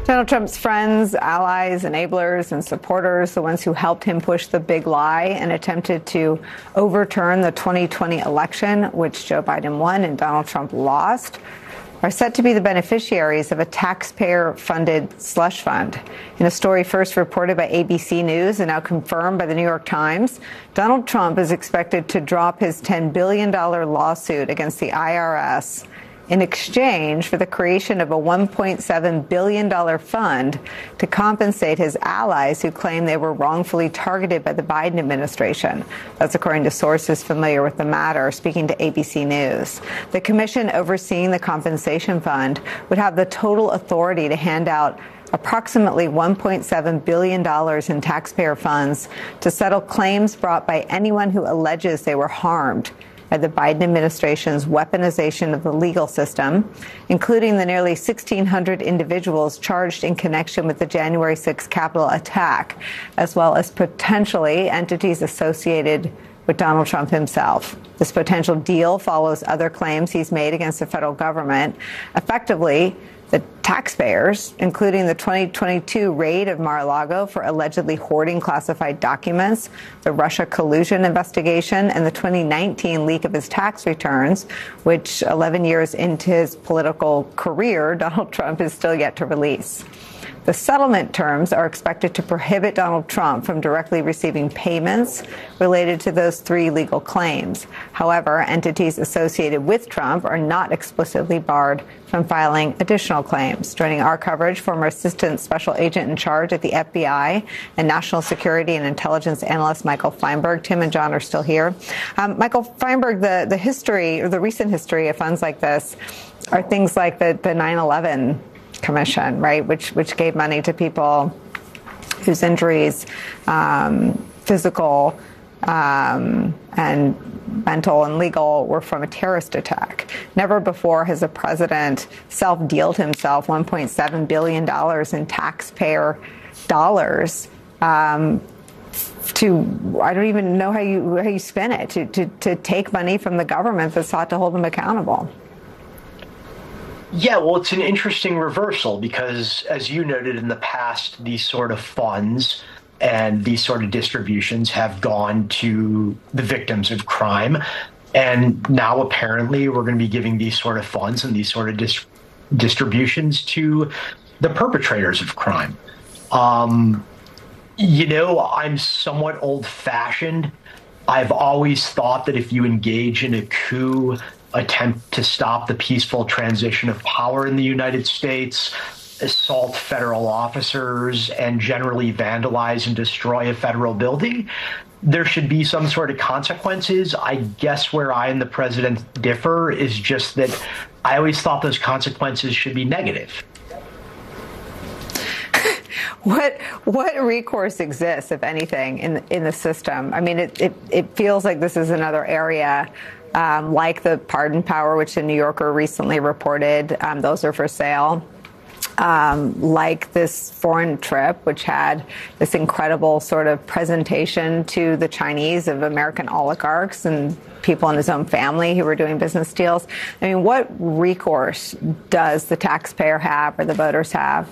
Donald Trump's friends, allies, enablers, and supporters, the ones who helped him push the big lie and attempted to overturn the 2020 election, which Joe Biden won and Donald Trump lost, are set to be the beneficiaries of a taxpayer-funded slush fund. In a story first reported by ABC News and now confirmed by the New York Times, Donald Trump is expected to drop his $10 billion lawsuit against the IRS in exchange for the creation of a $1.7 billion fund to compensate his allies who claim they were wrongfully targeted by the Biden administration. That's according to sources familiar with the matter, speaking to ABC News. The commission overseeing the compensation fund would have the total authority to hand out approximately $1.7 billion in taxpayer funds to settle claims brought by anyone who alleges they were harmed by the Biden administration's weaponization of the legal system, including the nearly 1,600 individuals charged in connection with the January 6th Capitol attack, as well as potentially entities associated with Donald Trump himself. This potential deal follows other claims he's made against the federal government. Effectively, the taxpayers, including the 2022 raid of Mar-a-Lago for allegedly hoarding classified documents, the Russia collusion investigation, and the 2019 leak of his tax returns, which 11 years into his political career, Donald Trump is still yet to release. The settlement terms are expected to prohibit Donald Trump from directly receiving payments related to those three legal claims. However, entities associated with Trump are not explicitly barred from filing additional claims. Joining our coverage, former Assistant Special Agent in Charge at the FBI and National Security and Intelligence Analyst Michael Feinberg. Tim and John are still here. Michael Feinberg, the history, or the recent history of funds like this are things like the 9/11 Commission, right, which gave money to people whose injuries, physical and mental and legal, were from a terrorist attack. Never before has a president self-dealed himself $1.7 billion in taxpayer dollars to, I don't even know how you spin it, to take money from the government that sought to hold him accountable. Yeah, well, it's an interesting reversal because, as you noted in the past, these sort of funds and these sort of distributions have gone to the victims of crime. And now, apparently, we're going to be giving these sort of funds and these sort of distributions to the perpetrators of crime. You know, I'm somewhat old-fashioned. I've always thought that if you engage in a coup attempt to stop the peaceful transition of power in the United States, assault federal officers, and generally vandalize and destroy a federal building, there should be some sort of consequences. I guess where I and the president differ is just that I always thought those consequences should be negative. What recourse exists, if anything, in the system? I mean, it feels like this is another area like the pardon power, which the New Yorker recently reported, those are for sale. Like this foreign trip, which had this incredible sort of presentation to the Chinese of American oligarchs and people in his own family who were doing business deals. I mean, what recourse does the taxpayer have or the voters have?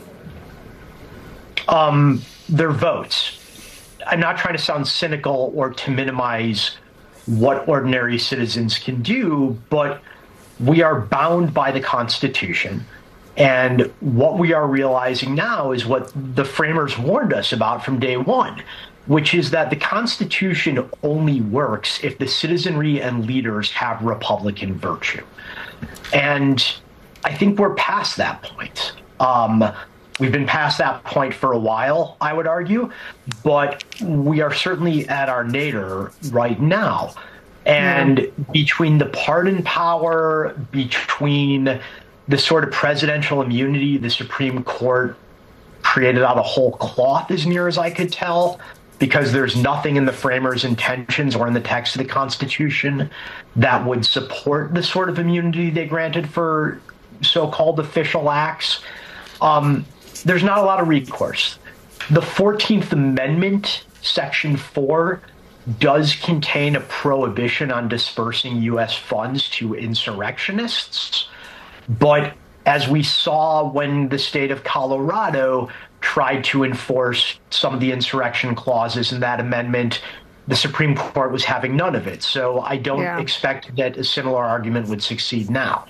Their votes. I'm not trying to sound cynical or to minimize what ordinary citizens can do, but we are bound by the Constitution. And what we are realizing now is what the framers warned us about from day one, which is that the Constitution only works if the citizenry and leaders have Republican virtue. And I think we're past that point. We've been past that point for a while, I would argue, but we are certainly at our nadir right now. And between the pardon power, between the sort of presidential immunity the Supreme Court created out of whole cloth, as near as I could tell, because there's nothing in the framers' intentions or in the text of the Constitution that would support the sort of immunity they granted for so-called official acts. There's not a lot of recourse. The 14th Amendment, Section 4, does contain a prohibition on dispersing U.S. funds to insurrectionists, but as we saw when the state of Colorado tried to enforce some of the insurrection clauses in that amendment. The Supreme Court was having none of it. So I don't expect that a similar argument would succeed now.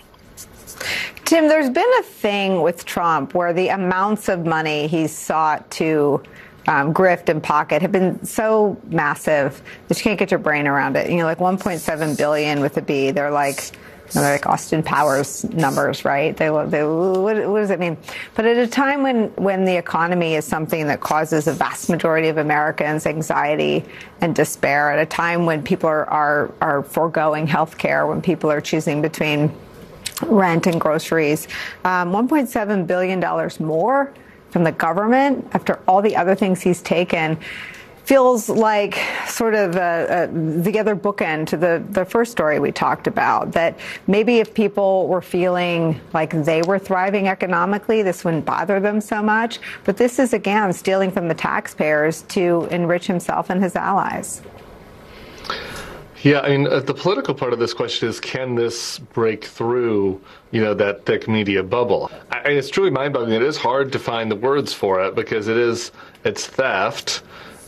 Tim, there's been a thing with Trump where the amounts of money he's sought to grift and pocket have been so massive that you can't get your brain around it. Like 1.7 billion with a B. They're like Austin Powers numbers, right? What does it mean? But at a time when the economy is something that causes a vast majority of Americans anxiety and despair, at a time when people are foregoing health care, when people are choosing between rent and groceries, $1.7 billion more from the government after all the other things he's taken feels like sort of the other bookend to the first story we talked about, that maybe if people were feeling like they were thriving economically, this wouldn't bother them so much. But this is, again, stealing from the taxpayers to enrich himself and his allies. Yeah, I mean, the political part of this question is, can this break through, that thick media bubble? It's truly mind-boggling. It is hard to find the words for it because it's theft.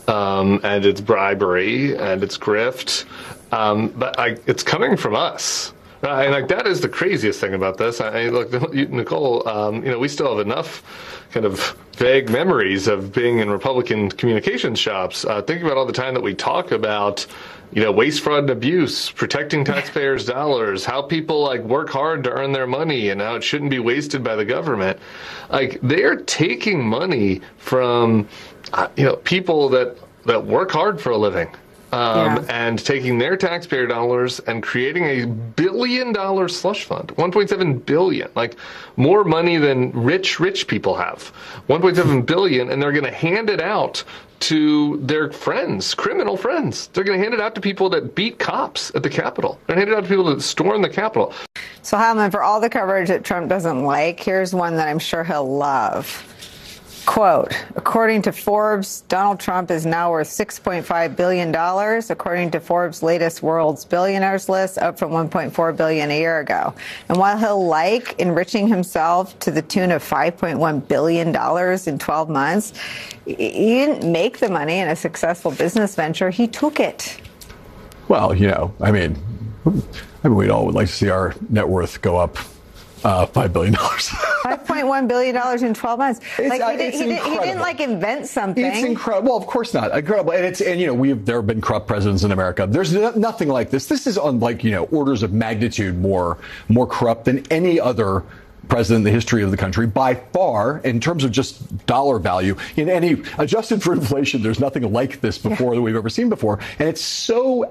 And it's bribery and it's grift, but it's coming from us. And that is the craziest thing about this. Look, Nicole, we still have enough kind of vague memories of being in Republican communications shops. Think about all the time that we talk about, waste, fraud, and abuse, protecting taxpayers' dollars, how people work hard to earn their money and how it shouldn't be wasted by the government. They're taking money from people that work hard for a living, and taking their taxpayer dollars and creating a $1 billion slush fund, 1.7 billion, more money than rich people have, 1.7 billion, and they're going to hand it out to their friends, criminal friends. They're going to hand it out to people that beat cops at the Capitol. They're going to hand it out to people that storm the Capitol. So, Heilman, for all the coverage that Trump doesn't like, here's one that I'm sure he'll love. Quote, according to Forbes, Donald Trump is now worth $6.5 billion, according to Forbes' latest World's Billionaires list, up from $1.4 billion a year ago. And while he'll like enriching himself to the tune of $5.1 billion in 12 months, he didn't make the money in a successful business venture. He took it. Well, we'd all would like to see our net worth go up $5 billion. $5.1 billion in 12 months. He didn't invent something. It's incredible. Well, of course not. Incredible. And there have been corrupt presidents in America. There's nothing like this. This is unlike, orders of magnitude more corrupt than any other president in the history of the country by far, in terms of just dollar value. In any adjusted for inflation, there's nothing like this before that we've ever seen before. And it's so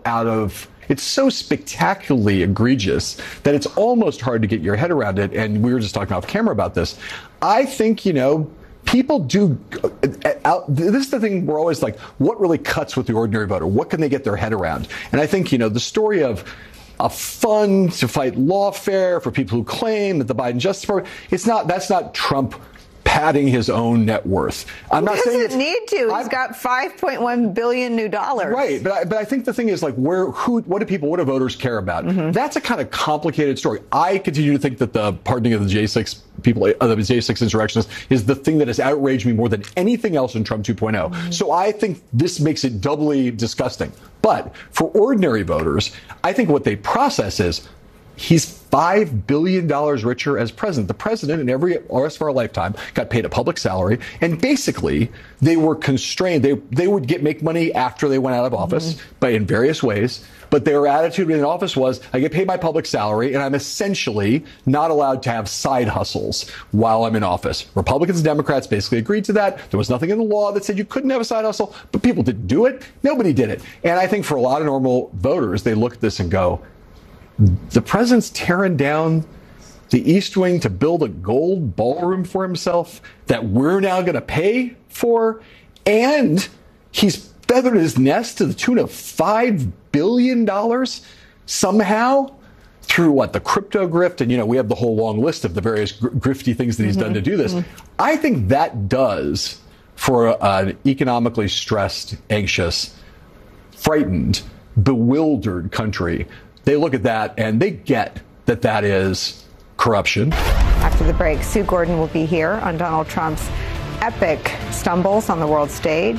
spectacularly egregious that it's almost hard to get your head around it. And we were just talking off camera about this. I think, people do. This is the thing we're always like, what really cuts with the ordinary voter? What can they get their head around? And I think, the story of a fund to fight lawfare for people who claim that the Biden Justice Department, that's not Trump padding his own net worth. I'm not saying he doesn't need to. He's got $5.1 billion new dollars. Right, but I think the thing is, what do voters care about? Mm-hmm. That's a kind of complicated story. I continue to think that the pardoning of the J6 people, the J6 insurrectionists, is the thing that has outraged me more than anything else in Trump 2.0. Mm-hmm. So I think this makes it doubly disgusting. But for ordinary voters, I think what they process is, he's $5 billion richer as president. The president, in every rest of our lifetime, got paid a public salary, and basically they were constrained. They would make money after they went out of office, but in various ways. But their attitude in office was, I get paid my public salary, and I'm essentially not allowed to have side hustles while I'm in office. Republicans and Democrats basically agreed to that. There was nothing in the law that said you couldn't have a side hustle, but people didn't do it. Nobody did it. And I think for a lot of normal voters, they look at this and go, the president's tearing down the East Wing to build a gold ballroom for himself that we're now going to pay for, and he's feathered his nest to the tune of $5 billion somehow through the crypto grift. And, we have the whole long list of the various grifty things that he's done to do this. I think that does, for an economically stressed, anxious, frightened, bewildered country, they look at that and they get that is corruption. After after the break. Sue Gordon will be here on Donald Trump's epic stumbles on the world stage.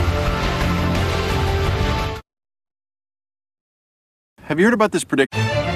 Have you heard about this prediction?